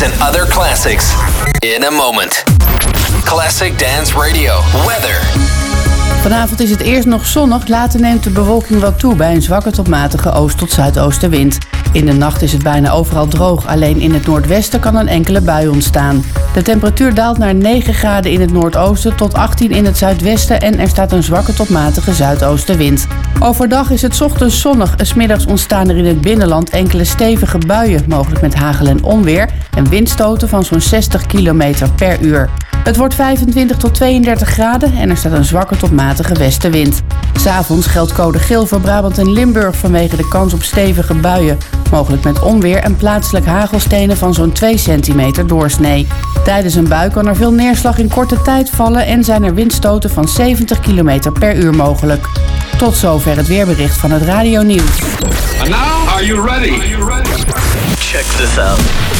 These and other classics in a moment. Classic Dance Radio. Weather. Vanavond is het eerst nog zonnig, later neemt de bewolking wat toe bij een zwakke tot matige oost- tot zuidoostenwind. In de nacht is het bijna overal droog, alleen in het noordwesten kan een enkele bui ontstaan. De temperatuur daalt naar 9 graden in het noordoosten tot 18 in het zuidwesten en er staat een zwakke tot matige zuidoostenwind. Overdag is het 's ochtends zonnig, 's middags ontstaan er in het binnenland enkele stevige buien, mogelijk met hagel en onweer en windstoten van zo'n 60 km per uur. Het wordt 25 tot 32 graden en er staat een zwakke tot matige westenwind. 'S Avonds geldt code geel voor Brabant en Limburg vanwege de kans op stevige buien. Mogelijk met onweer en plaatselijk hagelstenen van zo'n 2 centimeter doorsnee. Tijdens een bui kan er veel neerslag in korte tijd vallen en zijn er windstoten van 70 km per uur mogelijk. Tot zover het weerbericht van het Radio Nieuws. And now, are you ready? Check this out.